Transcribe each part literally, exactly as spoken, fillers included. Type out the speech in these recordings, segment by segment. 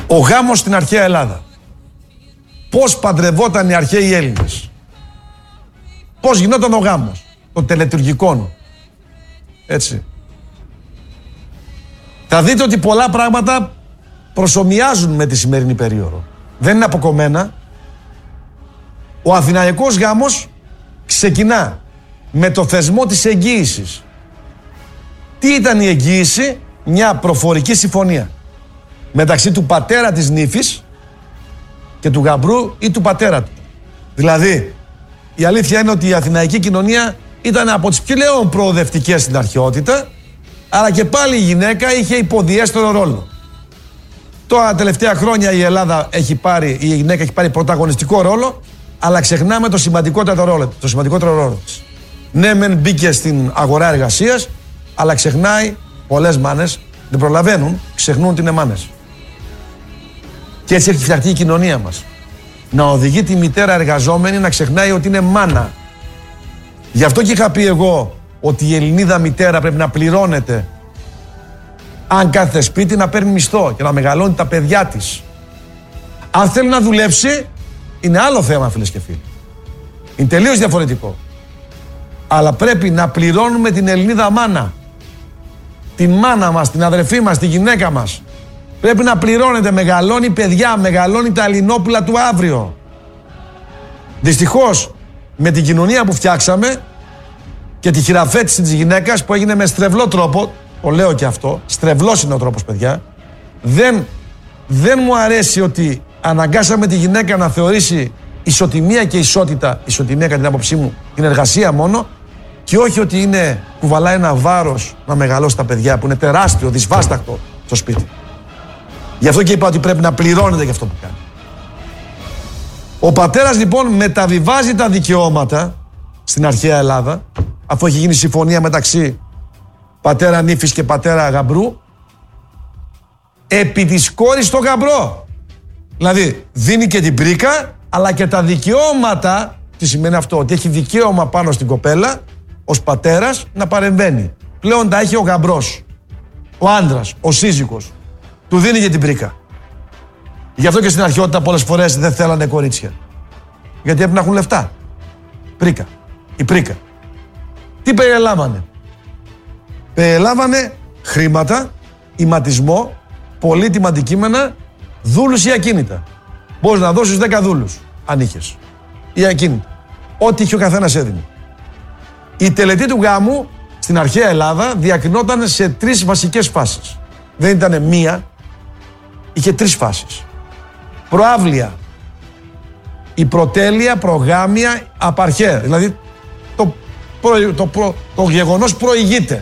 Ο γάμος στην αρχαία Ελλάδα. Πώς παντρευόταν οι αρχαίοι Έλληνες. Πώς γινόταν ο γάμος των τελετουργικών. Έτσι. Θα δείτε ότι πολλά πράγματα προσομοιάζουν με τη σημερινή περίοδο. Δεν είναι αποκομμένα. Ο αθηναϊκός γάμος ξεκινά με το θεσμό της εγγύησης. Τι ήταν η εγγύηση? Μια προφορική συμφωνία μεταξύ του πατέρα της νύφης και του γαμπρού ή του πατέρα του. Δηλαδή, η αλήθεια είναι ότι η αθηναϊκή κοινωνία ήταν από τις πλέον προοδευτικές στην αρχαιότητα, αλλά και πάλι η γυναίκα είχε υποδιέστερο ρόλο. Τώρα τελευταία χρόνια η Ελλάδα έχει πάρει, η γυναίκα έχει πάρει πρωταγωνιστικό ρόλο, αλλά ξεχνάμε το σημαντικότερο ρόλο, το σημαντικότερο ρόλο της. Ναι, μεν μπήκε στην αγορά εργασίας, αλλά ξεχνάει, πολλές μάνες δεν προλαβαίνουν, ξεχνούν ότι είναι μάνες. Και έτσι έχει φτιαχτεί η κοινωνία μας. Να οδηγεί τη μητέρα εργαζόμενη να ξεχνάει ότι είναι μάνα. Γι' αυτό και είχα πει εγώ ότι η Ελληνίδα μητέρα πρέπει να πληρώνεται, αν κάθε σπίτι να παίρνει μισθό και να μεγαλώνει τα παιδιά της. Αν θέλει να δουλέψει, είναι άλλο θέμα, φίλες και φίλοι. Είναι τελείως διαφορετικό. Αλλά πρέπει να πληρώνουμε την Ελληνίδα μάνα. Την μάνα μας, την αδερφή μας, τη γυναίκα μας. Πρέπει να πληρώνεται, μεγαλώνει παιδιά, μεγαλώνει τα Ελληνόπουλα του αύριο. Δυστυχώς, με την κοινωνία που φτιάξαμε και τη χειραφέτηση της γυναίκας που έγινε με στρεβλό τρόπο, το λέω και αυτό, στρεβλός είναι ο τρόπος, παιδιά, δεν, δεν μου αρέσει ότι αναγκάσαμε τη γυναίκα να θεωρήσει ισοτιμία και ισότητα, ισοτιμία κατά την άποψή μου, την εργασία μόνο, και όχι ότι είναι, κουβαλάει ένα βάρος να μεγαλώσει τα παιδιά που είναι τεράστιο, δυσβάσταχτο στο σπίτι. Γι' αυτό και είπα ότι πρέπει να πληρώνεται για αυτό που κάνει. Ο πατέρας λοιπόν μεταβιβάζει τα δικαιώματα στην αρχαία Ελλάδα, αφού έχει γίνει συμφωνία μεταξύ πατέρα νύφης και πατέρα γαμπρού, επί της κόρης στο γαμπρό. Δηλαδή δίνει και την πρίκα, αλλά και τα δικαιώματα. Τι σημαίνει αυτό? Ότι έχει δικαίωμα πάνω στην κοπέλα ως πατέρας να παρεμβαίνει. Πλέον τα έχει ο γαμπρός, ο άντρας, ο σύζυγος. Του δίνει και την πρίκα. Γι' αυτό και στην αρχαιότητα πολλές φορές δεν θέλανε κορίτσια. Γιατί έπρεπε να έχουν λεφτά. Πρίκα. Η πρίκα. Τι περιλάμβανε? Περιλάμβανε χρήματα, ηματισμό, πολύτιμα αντικείμενα, δούλους ή ακίνητα. Μπορείς να δώσεις δέκα δούλους, αν είχες. Ή ακίνητα. Ό,τι είχε ο καθένας έδινε. Η τελετή του γάμου στην αρχαία Ελλάδα διακρινόταν σε τρεις βασικές φάσεις. Δεν ήταν μία, είχε τρεις φάσεις. Προάβλια, η πρωτέλεια, προγάμια, απαρχαία. Δηλαδή το, προ, το, προ, το γεγονός προηγείται.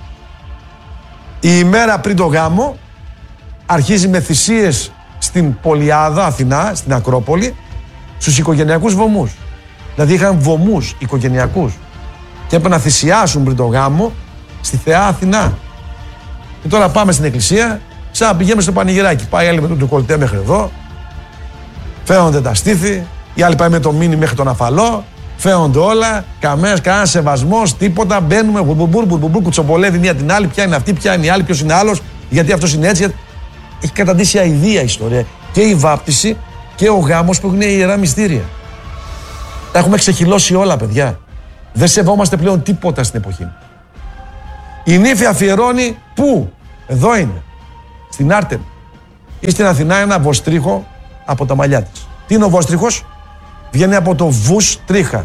Η ημέρα πριν το γάμο αρχίζει με θυσίες στην Πολιάδα, Αθηνά, στην Ακρόπολη, στους οικογενειακούς βωμούς. Δηλαδή είχαν βωμούς οικογενειακούς και έπρεπε να θυσιάσουν πριν το γάμο στη Θεά Αθηνά. Και τώρα πάμε στην εκκλησία, σαν να πηγαίνουμε στο πανηγυράκι. Πάει άλλη με τον ντεκολτέ μέχρι εδώ, φαίνονται τα στήθη, η άλλη πάει με το μίνι μέχρι τον αφαλό, φαίνονται όλα, καμένας, κανένα σεβασμός, τίποτα. Μπαίνουμε, μπουρμπουρ, μπουρμπουρ, κουτσομπολεύει μία την άλλη. Ποια είναι αυτή, ποια είναι η άλλη, ποιος είναι άλλος, γιατί αυτός είναι έτσι. Έχει καταντήσει αηδία η ιστορία. Και η βάπτιση και ο γάμος που έχουν ιερά μυστήρια. Τα έχουμε ξεχυλώσει όλα, παιδιά. Δεν σεβόμαστε πλέον τίποτα στην εποχή. Η νύφη αφιερώνει πού? Εδώ είναι. Στην Άρτεμη. Ή στην Αθηνά ένα βοστρίχο από τα μαλλιά της. Τι είναι ο βόστριχος? Βγαίνει από το βους τρίχα.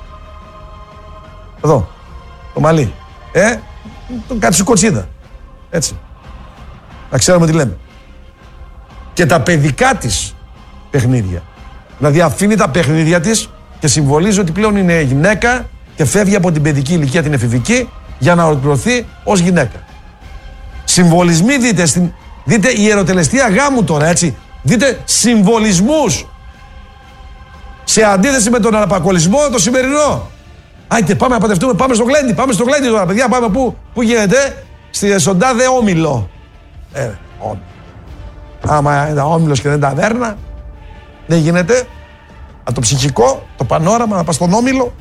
Εδώ. Το μαλλί. Ε, το κάτι σου κοτσίδα. Έτσι. Να ξέρουμε τι λέμε. Και τα παιδικά της παιχνίδια. Δηλαδή αφήνει τα παιχνίδια της και συμβολίζει ότι πλέον είναι γυναίκα και φεύγει από την παιδική ηλικία, την εφηβική, για να ολοκληρωθεί ως γυναίκα. Συμβολισμοί δείτε, στην, δείτε η ιεροτελεστία γάμου τώρα, έτσι. Δείτε συμβολισμούς σε αντίθεση με τον αναπακολισμό το σημερινό. Άιτε πάμε να πατευτούμε, πάμε στο γλέντι, πάμε στο γλέντι τώρα, παιδιά, πάμε πού, πού γίνεται? Στη Σοντάδε Όμιλο. Ε, όμιλο. Άμα ήταν όμιλος και δεν τα δέρνα, δεν γίνεται. Από το ψυχικό, το πανόραμα, να πας στον όμιλο.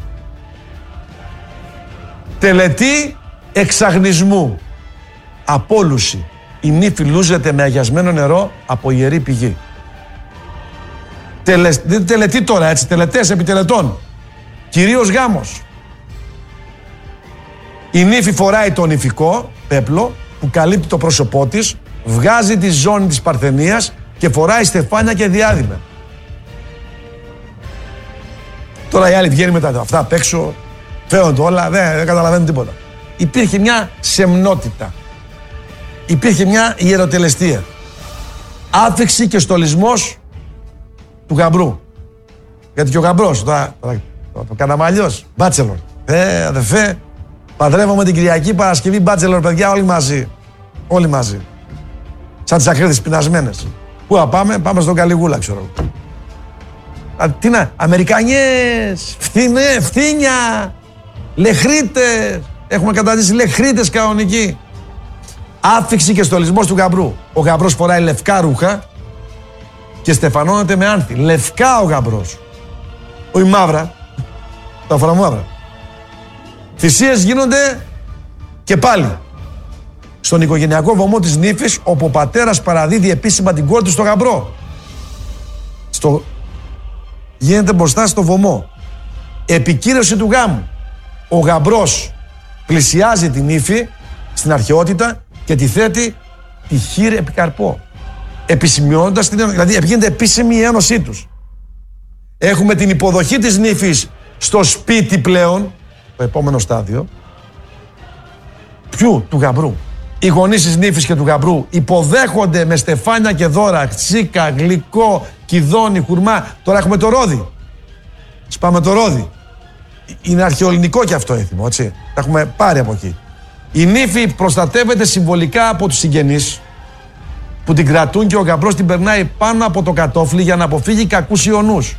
Τελετή εξαγνισμού. Απόλουση. η νύφη λούζεται με αγιασμένο νερό από ιερή πηγή. Τελε, δεν τελετή τώρα, έτσι, τελετές επί τελετών. Κυρίως γάμος. Η νύφη φοράει το νυφικό πέπλο που καλύπτει το πρόσωπό της, βγάζει τη ζώνη της παρθενίας και φοράει στεφάνια και διάδημα. Τώρα οι άλλοι βγαίνουν μετά αυτά απ' έξω, φαίνονται όλα, δεν, δεν καταλαβαίνουν τίποτα. Υπήρχε μια σεμνότητα. Υπήρχε μια ιεροτελεστία. Άφιξη και στολισμός του γαμπρού. Γιατί και ο γαμπρός, τώρα, τώρα, το, το κάναμε αλλιώς, μπάτσελορ. Ε, αδερφέ, παντρεύομαι την Κυριακή Παρασκευή, μπάτσελορ, παιδιά, όλοι μαζί. Όλοι μαζί. Σαν τις ακρίτες πεινασμένες. Πού να πάμε, πάμε στον Καλιγούλα, ξέρω. Α, τι να, Αμερικανιές, φθηνέ, φθήνια, λεχρίτες. Έχουμε καταντήσει λεχρίτες κανονικοί. Άφιξη και στολισμός του γαμπρού. Ο γαμπρός φοράει λευκά ρούχα και στεφανώνεται με άνθη. Λευκά ο γαμπρός. Όχι μαύρα. Τα φορά μαύρα. Θυσίες γίνονται και πάλι στον οικογενειακό βωμό της νύφης, όπου ο πατέρας παραδίδει επίσημα την κόρη του στο γαμπρό. Στο... Γίνεται μπροστά στο βωμό. Επικύρωση του γάμου. Ο γαμπρός πλησιάζει την νύφη στην αρχαιότητα και τη θέτει τη χείρ επί καρπό. Επισημειώνοντας την ένωση, δηλαδή γίνεται επίσημη η ένωσή τους. Έχουμε την υποδοχή της νύφης στο σπίτι πλέον, το επόμενο στάδιο. Ποιου? Του γαμπρού. Οι γονείς της νύφης και του γαμπρού υποδέχονται με στεφάνια και δώρα, τσίκα, γλυκό, κιδόνι, χουρμά. Τώρα έχουμε το ρόδι. Σπάμε το ρόδι. Είναι αρχαιοελληνικό και αυτό έθιμο, έτσι. Τα έχουμε πάρει από εκεί. Η νύφη προστατεύεται συμβολικά από τους συγγενείς που την κρατούν και ο γαμπρός την περνάει πάνω από το κατόφλι για να αποφύγει κακούς ιονούς.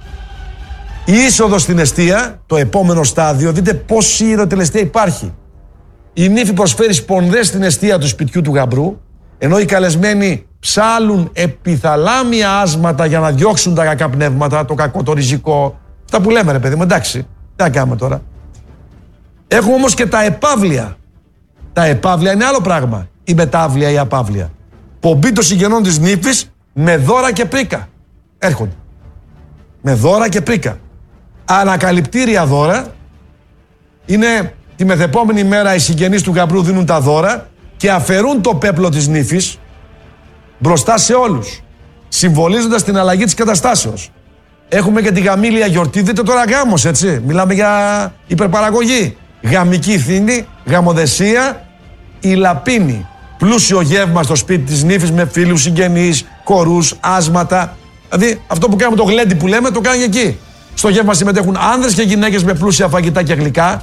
Η είσοδος στην εστία, το επόμενο στάδιο, δείτε πόση ιεροτελεστία υπάρχει. Η νύφη προσφέρει σπονδές στην εστία του σπιτιού του γαμπρού, ενώ οι καλεσμένοι ψάλουν επιθαλάμια άσματα για να διώξουν τα κακά πνεύματα, το κακό, το ριζικό. Αυτά που λέμε, ρε παιδί μου, εντάξει, τι να κάνουμε τώρα. Έχουμε όμως και τα επαύλια. Τα επαύλια είναι άλλο πράγμα. Η μετάβλια, η απαύλια. Πομπή των συγγενών της νύφης με δώρα και πρίκα. Έρχονται. Με δώρα και πρίκα. Ανακαλυπτήρια δώρα. Είναι τη μεθεπόμενη μέρα οι συγγενείς του γαμπρού δίνουν τα δώρα και αφαιρούν το πέπλο της νύφης μπροστά σε όλους, συμβολίζοντας την αλλαγή της καταστάσεως. Έχουμε και τη γαμήλια γιορτή. Δείτε τώρα γάμος, έτσι. Μιλάμε για υπερπαραγωγή. Γαμική θήνη, γαμοδεσία, η λαπίνη. Πλούσιο γεύμα στο σπίτι της νύφης με φίλους, συγγενείς, κορούς, άσματα. Δηλαδή αυτό που κάνουμε το γλέντι που λέμε το κάνει εκεί. Στο γεύμα συμμετέχουν άνδρες και γυναίκες με πλούσια φαγητά και γλυκά.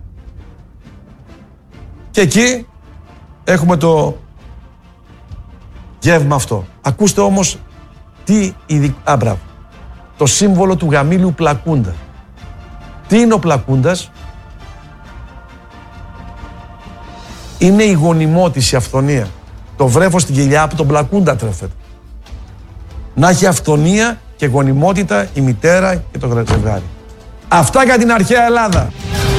Και εκεί έχουμε το γεύμα αυτό. Ακούστε όμως τι ειδικό... Α, μπράβο. Το σύμβολο του γαμήλου πλακούντα. Τι είναι ο πλακούντας? Είναι η γονιμότης, η αυθονία. Το βρέφος στην κοιλιά από τον πλακούντα τρέφεται. Να έχει αυθονία και γονιμότητα η μητέρα και το ζευγάρι. Αυτά για την αρχαία Ελλάδα.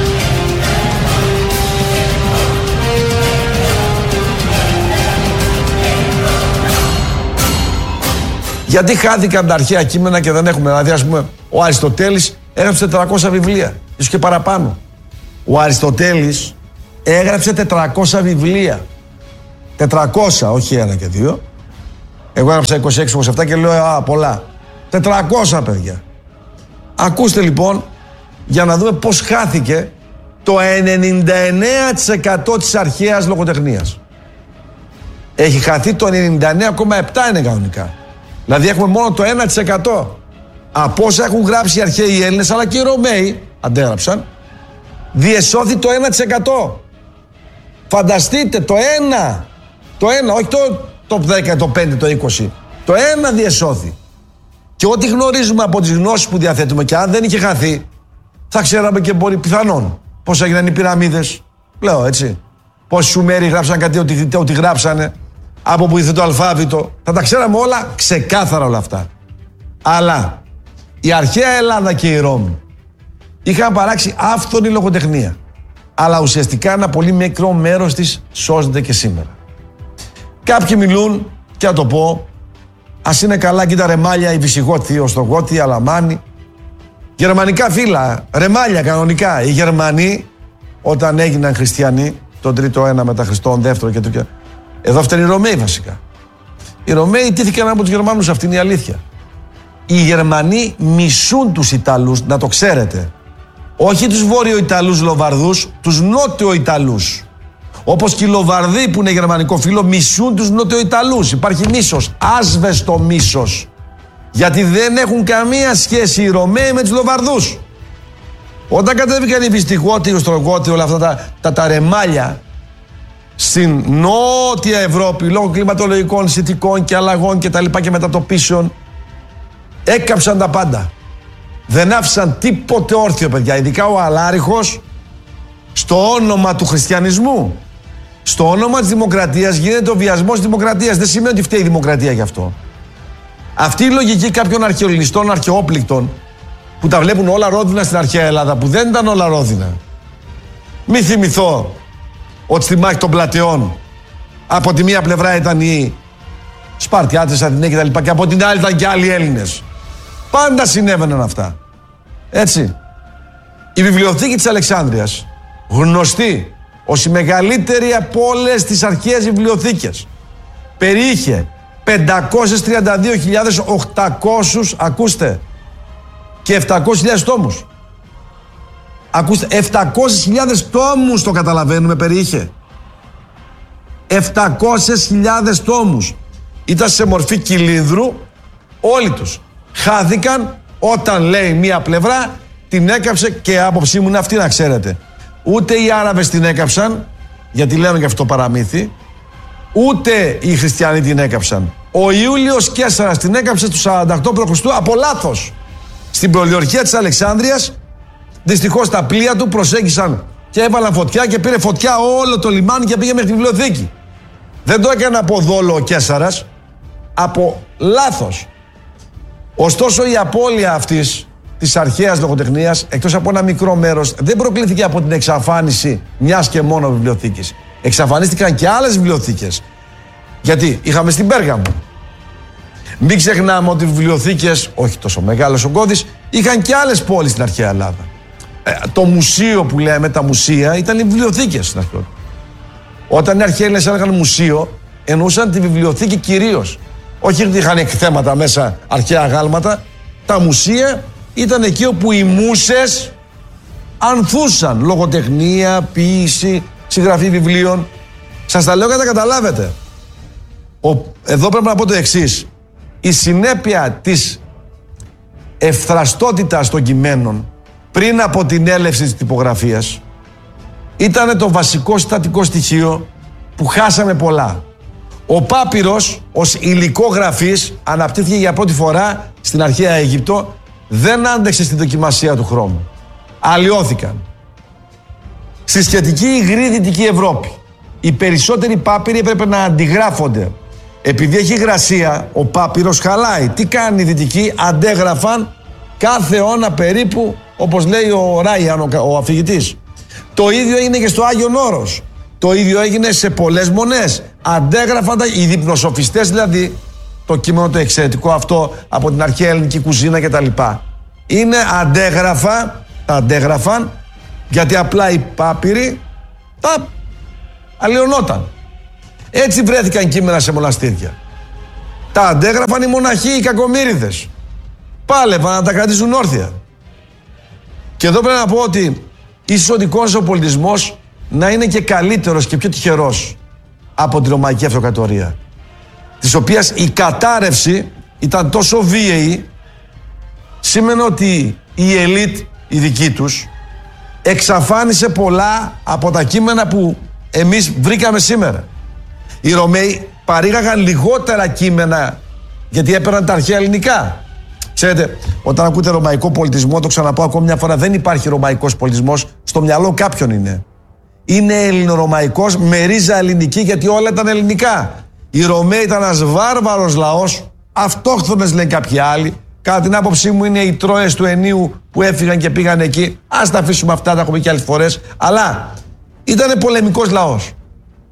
Γιατί χάθηκαν τα αρχαία κείμενα και δεν έχουμε? Δηλαδή, ας πούμε, ο Αριστοτέλης έγραψε τετρακόσια βιβλία, ίσως και παραπάνω. Ο Αριστοτέλης έγραψε τετρακόσια βιβλία. τετρακόσια, όχι ένα και δύο. Εγώ έγραψα είκοσι έξι είκοσι επτά και λέω, α, πολλά. τετρακόσια, παιδιά. Ακούστε λοιπόν, για να δούμε πώς χάθηκε το ενενήντα εννέα τοις εκατό της αρχαίας λογοτεχνίας. Έχει χαθεί το ενενήντα εννέα κόμμα επτά είναι κανονικά. Δηλαδή έχουμε μόνο το ένα τοις εκατό από όσα έχουν γράψει οι αρχαίοι Έλληνες, αλλά και οι Ρωμαίοι αντέγραψαν. Διεσώθη το ένα τοις εκατό. Φανταστείτε, το ένα, το ένα, όχι το, το δέκα, το πέντε, το είκοσι. Το ένα διεσώθη. Και ό,τι γνωρίζουμε από τις γνώσεις που διαθέτουμε, και αν δεν είχε χαθεί, θα ξέραμε και μπορεί πιθανόν πώς έγιναν οι πυραμίδες. Λέω έτσι. Πώς οι Σουμέροι γράψαν κάτι, ότι, ότι γράψανε, από που ήρθε το αλφάβητο. Θα τα ξέραμε όλα ξεκάθαρα όλα αυτά. Αλλά η αρχαία Ελλάδα και η Ρώμη είχαν παράξει άφθονη λογοτεχνία. Αλλά ουσιαστικά ένα πολύ μικρό μέρος της σώζεται και σήμερα. Κάποιοι μιλούν, και να το πω, ας είναι καλά και τα ρεμάλια, οι Βυσιγότοι, οι Οστρογότοι, οι Αλαμάνοι. Γερμανικά φύλλα, ρεμάλια κανονικά. Οι Γερμανοί, όταν έγιναν χριστιανοί, τον τρίτο ένα μετά Χριστόν, δεύτερο και το. Εδώ φταίνουν οι Ρωμαίοι βασικά. Οι Ρωμαίοι τύθηκαν από τους Γερμανούς, αυτή είναι η αλήθεια. Οι Γερμανοί μισούν τους Ιταλούς, να το ξέρετε. Όχι τους Βόρειο-Ιταλούς Λοβαρδούς, τους Νότιο-Ιταλούς. Όπως και οι Λοβαρδοί που είναι γερμανικό φύλλο μισούν τους Νότιο-Ιταλούς. Υπάρχει μίσος, άσβεστο μίσος. Γιατί δεν έχουν καμία σχέση οι Ρωμαίοι με τους Λοβαρδούς. Όταν κατέβηκαν οι Βυστιγότοι, οι Οστρογότοι, όλα αυτά τα, τα, τα ρεμάλια στην Νότια Ευρώπη, λόγω κλιματολογικών συνθηκών και αλλαγών και τα λοιπά και μετατοπίσεων, έκαψαν τα πάντα. Δεν άφησαν τίποτε όρθιο, παιδιά. Ειδικά ο Αλάριχος, στο όνομα του χριστιανισμού, στο όνομα της δημοκρατίας, γίνεται ο βιασμός της δημοκρατίας. Δεν σημαίνει ότι φταίει η δημοκρατία γι' αυτό. Αυτή η λογική κάποιων αρχαιολινιστών, αρχαιόπληκτων, που τα βλέπουν όλα ρόδινα στην αρχαία Ελλάδα, που δεν ήταν όλα ρόδινα. Μη θυμηθώ ότι στη μάχη των Πλατεών από τη μία πλευρά ήταν οι Σπαρτιάτες, Αθηναίοι κτλ. Και από την άλλη ήταν και άλλοι Έλληνες. Πάντα συνέβαιναν αυτά. Έτσι. Η βιβλιοθήκη της Αλεξάνδρειας, γνωστή ως η μεγαλύτερη από όλες τις αρχαίες βιβλιοθήκες, περιείχε πεντακόσιες τριάντα δύο χιλιάδες οκτακόσιους, ακούστε, και επτακόσιες χιλιάδες τόμους. Ακούστε, επτακόσιες χιλιάδες τόμους το καταλαβαίνουμε περιείχε. επτακόσιες χιλιάδες τόμους. Ήταν σε μορφή κυλίνδρου, όλοι τους. Χάθηκαν όταν λέει μία πλευρά την έκαψε, και άποψή μου είναι αυτή, να ξέρετε. Ούτε οι Άραβες την έκαψαν, γιατί λένε και αυτό το παραμύθι, ούτε οι χριστιανοί την έκαψαν. Ο Ιούλιος Καίσαρας την έκαψε του σαράντα οκτώ προ Χριστού από λάθος. Στην πολιορκία της Αλεξάνδρειας, δυστυχώς τα πλοία του προσέγγισαν και έβαλαν φωτιά και πήρε φωτιά όλο το λιμάνι και πήγε μέχρι τη βιβλιοθήκη. Δεν το έκανε από δόλο ο Καίσαρας, από λάθος. Ωστόσο η απώλεια αυτής της αρχαίας λογοτεχνίας, εκτός από ένα μικρό μέρος, δεν προκλήθηκε από την εξαφάνιση μιας και μόνο βιβλιοθήκης. Εξαφανίστηκαν και άλλες βιβλιοθήκες. Γιατί είχαμε στην Πέργαμο. Μην ξεχνάμε ότι οι βιβλιοθήκες, όχι τόσο μεγάλος ο κώδης, είχαν και άλλες πόλεις στην αρχαία Ελλάδα. Ε, το μουσείο που λέμε, τα μουσεία, ήταν οι βιβλιοθήκες στην αρχαία. Όταν οι αρχαίοι Έλληνες έλεγαν μουσείο, εννοούσαν τη βιβλιοθήκη κυρίως. Όχι ότι είχαν εκθέματα μέσα, αρχαία γάλματα. Τα μουσεία ήταν εκεί όπου οι μούσες ανθούσαν. Λογοτεχνία, ποίηση, συγγραφή βιβλίων. Σας τα λέω για να τα καταλάβετε. Ο, εδώ πρέπει να πω το εξής. Η συνέπεια της ευθραστότητας των κειμένων πριν από την έλευση της τυπογραφίας ήταν το βασικό συστατικό στοιχείο που χάσαμε πολλά. Ο πάπυρος ως υλικό γραφής αναπτύχθηκε για πρώτη φορά στην αρχαία Αίγυπτο, δεν άντεξε στην δοκιμασία του χρώμου. Αλλοιώθηκαν. Στη σχετική υγρή Δυτική Ευρώπη, οι περισσότεροι πάπυροι έπρεπε να αντιγράφονται. Επειδή έχει υγρασία, ο πάπυρος χαλάει. Τι κάνει οι Δυτικοί? Αντέγραφαν κάθε αιώνα περίπου, όπως λέει ο Ράιαν, ο, ο αφηγητής. Το ίδιο έγινε και στο Άγιον Όρος. Το ίδιο έγινε σε πολλές μονές. Αντέγραφαν τα, οι διπνοσοφιστές δηλαδή, το κείμενο το εξαιρετικό αυτό από την αρχαία ελληνική κουζίνα κτλ. Είναι αντέγραφα, τα αντέγραφαν, γιατί απλά οι πάπυροι τα αλλοιωνόταν. Έτσι βρέθηκαν κείμενα σε μοναστήρια. Τα αντέγραφαν οι μοναχοί, οι κακομοίριδες. Πάλευαν να τα κρατήσουν όρθια. Και εδώ πρέπει να πω ότι ίσως ο δικός ο πολιτισμός να είναι και καλύτερος και πιο τυχερός από την Ρωμαϊκή Αυτοκρατορία, της οποίας η κατάρρευση ήταν τόσο βίαιη, σήμαινε ότι η ελίτ, η δική τους, εξαφάνισε πολλά από τα κείμενα που εμείς βρήκαμε σήμερα. Οι Ρωμαίοι παρήγαγαν λιγότερα κείμενα γιατί έπαιρναν τα αρχαία ελληνικά. Ξέρετε, όταν ακούτε ρωμαϊκό πολιτισμό, το ξαναπώ ακόμα μια φορά, δεν υπάρχει ρωμαϊκός πολιτισμός, στο μυαλό κάποιον είναι. Είναι ελληνορωμαϊκός με ρίζα ελληνική, γιατί όλα ήταν ελληνικά. Οι Ρωμαίοι ήταν ένας βάρβαρος λαός, αυτόχθονες λένε κάποιοι άλλοι. Κατά την άποψή μου είναι οι Τρώες του Ενίου που έφυγαν και πήγαν εκεί. Ας τα αφήσουμε αυτά, τα έχουμε και άλλες φορές. Αλλά ήταν πολεμικός λαός.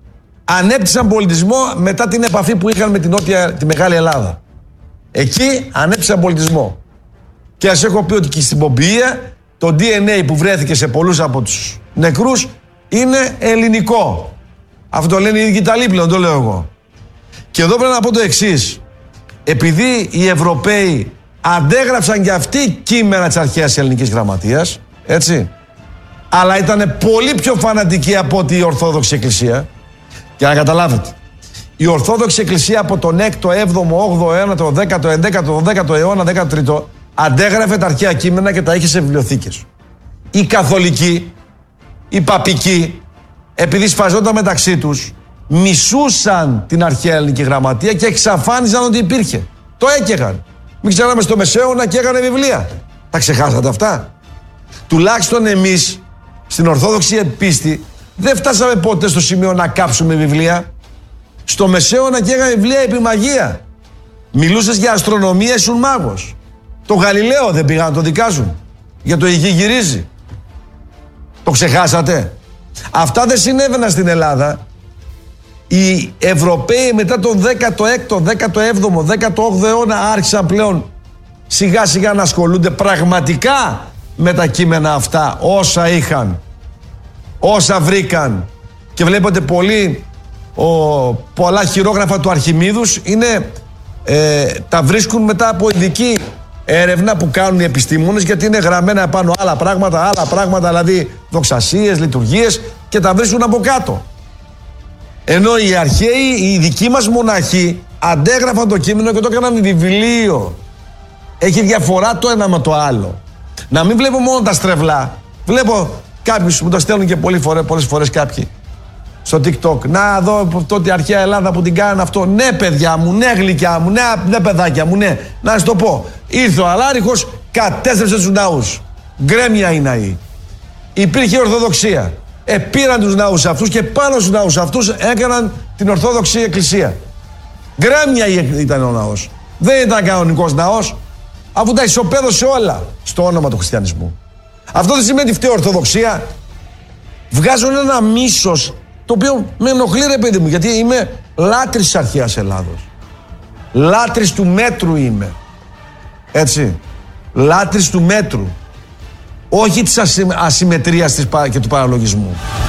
ανέπτυσαν πολιτισμό μετά την επαφή που είχαν με την νότια, τη Μεγάλη Ελλάδα. Εκεί ανέπτυσαν πολιτισμό. Και ας έχω πει ότι και στην Πομπιεία το ντι εν έι που βρέθηκε σε πολλούς από τους νεκρούς είναι ελληνικό. Αυτό το λένε οι ίδιοι Ιταλοί πλέον, το λέω εγώ. Και εδώ πρέπει να πω το εξής. Επειδή οι Ευρωπαίοι αντέγραψαν και αυτοί κείμενα της αρχαίας ελληνικής γραμματείας, έτσι, αλλά ήταν πολύ πιο φανατικοί από ότι η Ορθόδοξη Εκκλησία. Και να καταλάβετε, η Ορθόδοξη Εκκλησία από τον έκτο, έβδομο, όγδοο αιώνα, το δέκατο, έντεκατο, δωδέκατο αιώνα, δέκατο τρίτο, αντέγραφε τα αρχαία κείμενα και τα είχε σε βιβλιοθήκες. Οι Καθολικοί, οι Παπικοί, επειδή σφαζόταν μεταξύ τους, μισούσαν την αρχαία ελληνική γραμματεία και εξαφάνιζαν ότι υπήρχε. Το έκαιγαν. Μην ξέραμε στο Μεσαίωνα και έγανε βιβλία. Τα ξεχάσατε αυτά? Τουλάχιστον εμείς στην Ορθόδοξη πίστη δεν φτάσαμε ποτέ στο σημείο να κάψουμε βιβλία. Στο Μεσαίωνα και έγανε βιβλία επί μαγεία. Μιλούσες για αστρονομία, ήσουν μάγος. Το Γαλιλαίο δεν πήγαν να το δικάζουν? Για το η γη γυρίζει. Το ξεχάσατε? Αυτά δεν συνέβαιναν στην Ελλάδα. Οι Ευρωπαίοι μετά τον δέκατο έκτο, δέκατο έβδομο, δέκατο όγδοο αιώνα άρχισαν πλέον σιγά σιγά να ασχολούνται πραγματικά με τα κείμενα αυτά, όσα είχαν, όσα βρήκαν. Και βλέπετε πολύ, ο, πολλά χειρόγραφα του Αρχιμίδους είναι, ε, τα βρίσκουν μετά από ειδική έρευνα που κάνουν οι επιστήμονες, γιατί είναι γραμμένα πάνω άλλα πράγματα, άλλα πράγματα, δηλαδή δοξασίες, λειτουργίες, και τα βρίσκουν από κάτω. Ενώ οι αρχαίοι, οι δικοί μας μοναχοί, αντέγραφαν το κείμενο και το έκαναν βιβλίο. Έχει διαφορά το ένα με το άλλο. Να μην βλέπω μόνο τα στρεβλά. Βλέπω κάποιους που το στέλνουν και πολλές φορές, πολλές φορές κάποιοι στο TikTok. Να δω τότε η αρχαία Ελλάδα που την κάνανε αυτό. Ναι, παιδιά μου, ναι, γλυκιά μου, ναι, ναι, παιδάκια μου, ναι. Να σας το πω. Ήρθε ο Αλάριχος, κατέστρεψε τους ναούς. Γκρέμια οι ναοί. Υπήρχε Ορθοδοξία. Ε, πήραν τους ναούς αυτούς και πάνω στους ναούς αυτούς έκαναν την Ορθόδοξη Εκκλησία. Γκρέμια ήταν ο ναός. Δεν ήταν κανονικός ναός, αφού τα ισοπαίδωσε όλα στο όνομα του χριστιανισμού. Αυτό δεν σημαίνει φταίει Ορθοδοξία. Βγάζουν ένα μίσος το οποίο με ενοχλεί, ρε παιδί μου, γιατί είμαι λάτρης της αρχαίας Ελλάδος. Λάτρης του μέτρου είμαι. Έτσι. Λάτρης του μέτρου. Όχι της ασυ... ασυμμετρίας της... και του παραλογισμού.